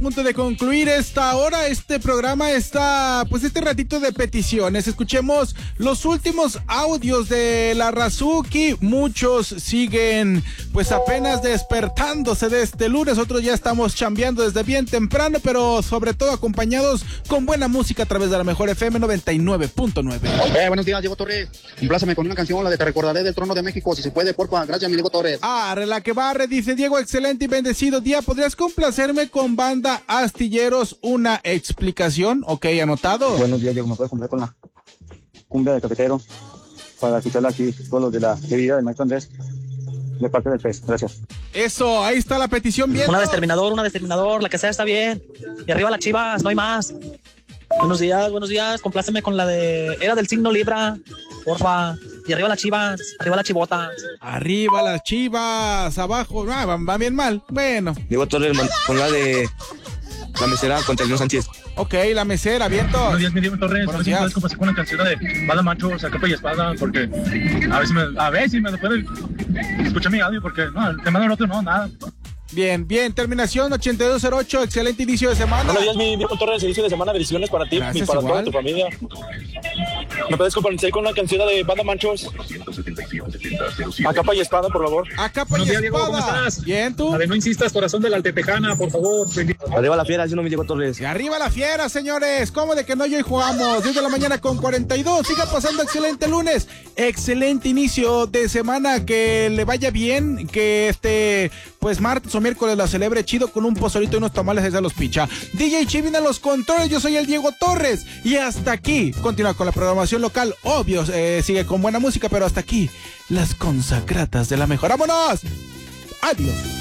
punto de concluir esta hora, este programa está, pues este ratito de peticiones. Escuchemos los últimos audios de la Razuki. Muchos siguen pues apenas despertándose de este lunes, otros ya estamos chambeando desde bien temprano, pero sobre todo acompañados con buena música a través de la mejor FM 99.9. Buenos días, Diego Torres. Compláceme con una canción, la de Te recordaré del Trono de México, si se puede, porfa. Gracias, mi Diego Torres. La que barre, dice Diego, excelente y bendecido día. ¿Podrías complacerme con Banda Astilleros una explicación? Ok, anotado. Buenos días, Diego. ¿Me puedes comprar con la cumbia de cafetero para escucharla aquí, todos los de la bebida del maestro Andrés, de parte del PES? Gracias. Eso, ahí está la petición bien. Una de exterminador, la que sea está bien. Y arriba las Chivas, no hay más. Buenos días, compláceme con la de Era del signo Libra, porfa. Y arriba las Chivas, arriba las Chivotas. Arriba las Chivas, abajo, van bien mal. Bueno. Diego Torres, con la de La Mesera contra el Sánchez. Ok, La Mesera, viento. Buenos días, mi Diego Torres. Buenos días. ¿Puedes complacer con una canción de Bala Machos, a capa y espada? Porque a ver si me lo puede escuchar mi audio, porque no, te mando el otro, no, nada. Bien, terminación 8208, excelente inicio de semana. Buenos días, mi Diego Torres, inicio de semana, bendiciones para ti y para toda tu familia. ¿Me puedes complacer con una canción de Banda Manchos? A capa y espada, por favor. A capa y espada. Diego, ¿cómo estás? Bien, tú. A ver, no insistas, corazón de la Altepejana, por favor. Arriba la fiera, si no, mi Diego Torres. Y arriba la fiera, señores. ¿Cómo de que no? Hoy jugamos 10 de la mañana con 42. Siga pasando excelente lunes. Excelente inicio de semana. Que le vaya bien. Que pues martes o miércoles la celebre chido con un pozolito y unos tamales desde los picha. DJ Chivin a los controles. Yo soy el Diego Torres. Y hasta aquí. Continúa con la programación local. Obvio, sigue con buena música, pero hasta aquí. Las consagradas de la mejor. ¡Vámonos! Adiós.